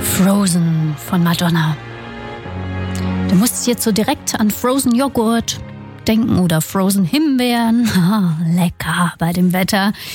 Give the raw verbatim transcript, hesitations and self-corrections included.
Frozen von Madonna. Du musst jetzt so direkt an Frozen Joghurt denken oder Frozen Himbeeren. Lecker bei dem Wetter.